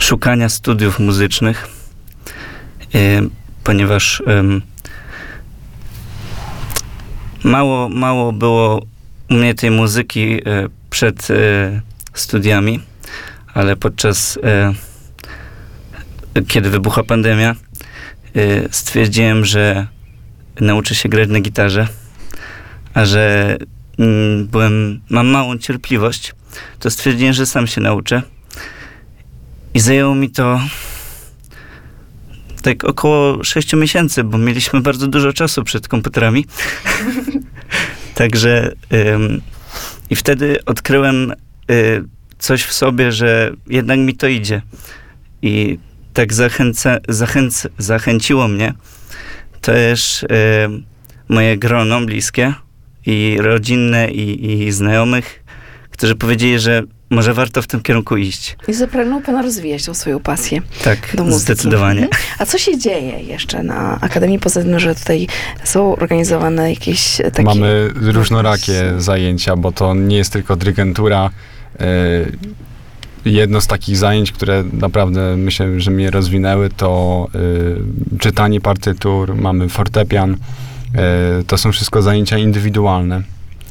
szukania studiów muzycznych, ponieważ mało było u mnie tej muzyki przed studiami, ale kiedy wybuchła pandemia, stwierdziłem, że nauczę się grać na gitarze, a że mam małą cierpliwość, to stwierdziłem, że sam się nauczę. I zajęło mi to tak około 6 miesięcy, bo mieliśmy bardzo dużo czasu przed komputerami. Także i wtedy odkryłem coś w sobie, że jednak mi to idzie. I tak zachęciło mnie też moje grono bliskie i rodzinne i znajomych, którzy powiedzieli, że może warto w tym kierunku iść. I zapragnął pan rozwijać tą swoją pasję. Tak, do muzyki. zdecydowanie. A co się dzieje jeszcze na Akademii, poza tym, że tutaj są organizowane jakieś takie... Mamy różnorakie zajęcia, bo to nie jest tylko dyrygentura. Jedno z takich zajęć, które naprawdę myślę, że mnie rozwinęły, to czytanie partytur, mamy fortepian. To są wszystko zajęcia indywidualne.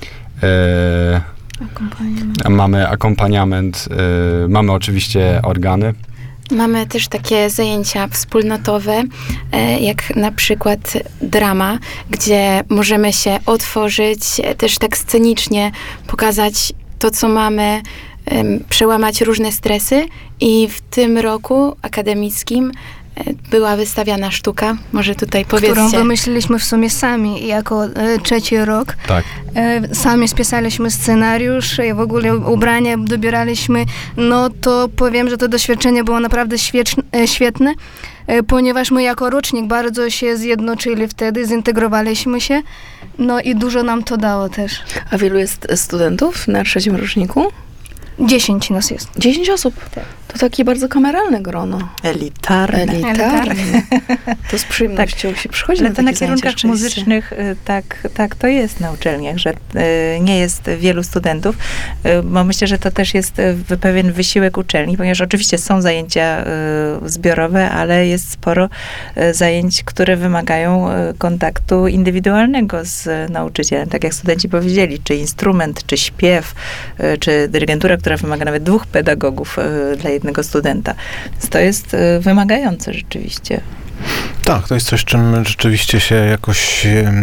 Mamy akompaniament, mamy oczywiście organy. Mamy też takie zajęcia wspólnotowe, jak na przykład drama, gdzie możemy się otworzyć, też tak scenicznie pokazać to, co mamy, przełamać różne stresy. I w tym roku akademickim była wystawiana sztuka, może tutaj powiedzcie. Którą wymyśliliśmy w sumie sami jako trzeci rok. Tak. Sami spisaliśmy scenariusz i w ogóle ubrania dobieraliśmy. No to powiem, że to doświadczenie było naprawdę świetne, ponieważ my jako rocznik bardzo się zjednoczyli wtedy, zintegrowaliśmy się, no i dużo nam to dało też. A wielu jest studentów na trzecim roczniku? 10 nas jest. 10 osób? Tak. To takie bardzo kameralne grono. Elitarne. To z przyjemnością się przychodzi Ale na to na takie zajęcia kierunkach rzeczywiście. muzycznych tak to jest na uczelniach, że nie jest wielu studentów, bo myślę, że to też jest pewien wysiłek uczelni, ponieważ oczywiście są zajęcia zbiorowe, ale jest sporo zajęć, które wymagają kontaktu indywidualnego z nauczycielem. Tak jak studenci powiedzieli, czy instrument, czy śpiew, czy dyrygentura, która wymaga nawet 2 pedagogów dla jednego studenta. Więc to jest wymagające rzeczywiście. Tak, to jest coś, czym rzeczywiście się jakoś,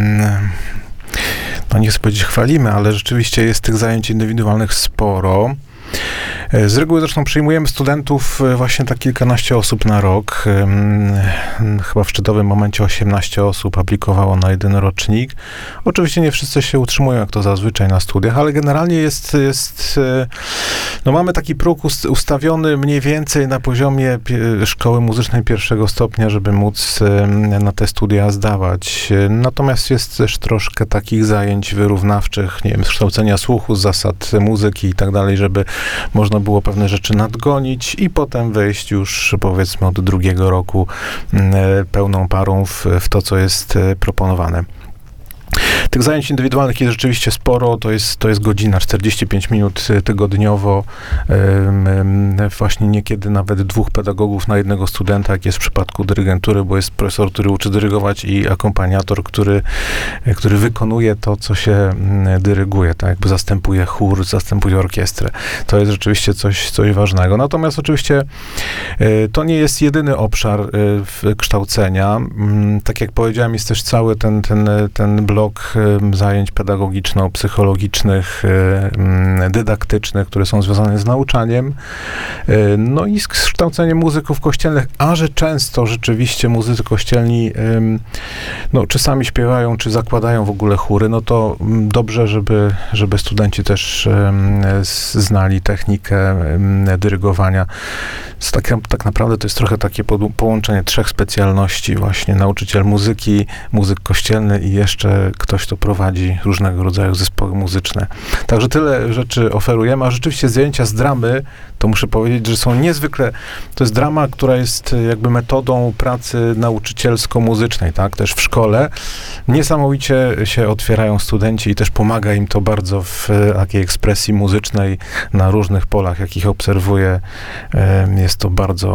no nie chcę powiedzieć chwalimy, ale rzeczywiście jest tych zajęć indywidualnych sporo. Z reguły zresztą przyjmujemy studentów właśnie tak kilkanaście osób na rok. Chyba w szczytowym momencie 18 osób aplikowało na jeden rocznik. Oczywiście nie wszyscy się utrzymują, jak to zazwyczaj na studiach, ale generalnie no mamy taki próg ustawiony mniej więcej na poziomie szkoły muzycznej pierwszego stopnia, żeby móc na te studia zdawać. Natomiast jest też troszkę takich zajęć wyrównawczych, nie wiem, z kształcenia słuchu, z zasad muzyki i tak dalej, żeby można było pewne rzeczy nadgonić i potem wejść już, powiedzmy, od drugiego roku pełną parą w to, co jest proponowane. Tych zajęć indywidualnych jest rzeczywiście sporo, to jest godzina, 45 minut tygodniowo, właśnie niekiedy nawet 2 pedagogów na jednego studenta, jak jest w przypadku dyrygentury, bo jest profesor, który uczy dyrygować i akompaniator, który wykonuje to, co się dyryguje, tak jakby zastępuje chór, zastępuje orkiestrę. To jest rzeczywiście coś ważnego. Natomiast oczywiście to nie jest jedyny obszar kształcenia. Tak jak powiedziałem, jest też cały ten blok zajęć pedagogiczno-psychologicznych, dydaktycznych, które są związane z nauczaniem, no i z kształceniem muzyków kościelnych, a że często rzeczywiście muzycy kościelni no, czy sami śpiewają, czy zakładają w ogóle chóry, no to dobrze, żeby studenci też znali technikę dyrygowania. Tak naprawdę to jest trochę takie połączenie 3 specjalności, właśnie nauczyciel muzyki, muzyk kościelny i jeszcze ktoś, kto prowadzi różnego rodzaju zespoły muzyczne. Także tyle rzeczy oferujemy, a rzeczywiście zajęcia z dramy, to muszę powiedzieć, że są niezwykle, to jest drama, która jest jakby metodą pracy nauczycielsko-muzycznej, tak, też w szkole. Niesamowicie się otwierają studenci i też pomaga im to bardzo w takiej ekspresji muzycznej na różnych polach, jakich obserwuję. Jest to bardzo